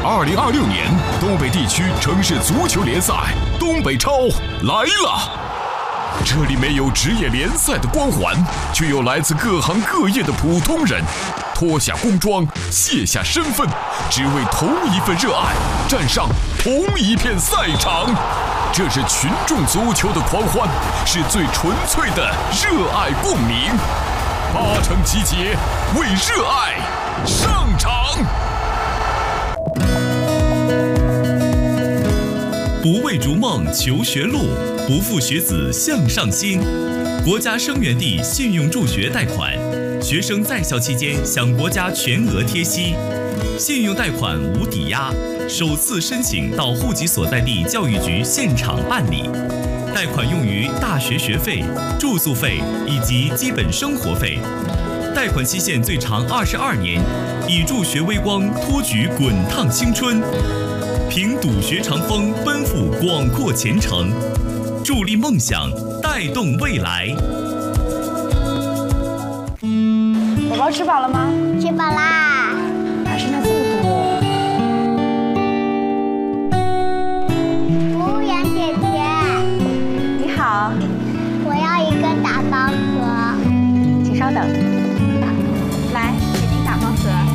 2026年东北地区城市足球联赛东北超来了。这里没有职业联赛的光环，却有来自各行各业的普通人，脱下工装，卸下身份，只为同一份热爱，站上同一片赛场。这是群众足球的狂欢，是最纯粹的热爱共鸣。8城集结，为热爱上场。 不为逐梦求学路，不负学子向上心。国家生源地信用助学贷款，学生在校期间享国家全额贴息，信用贷款无抵押，首次申请到户籍所在地教育局现场办理。贷款用于大学学费、住宿费以及基本生活费。贷款期限最长22年，以助学微光托举滚烫青春。凭笃学长风，奔赴广阔前程，助力梦想，带动未来。 宝宝吃饱了吗？ 吃饱啦。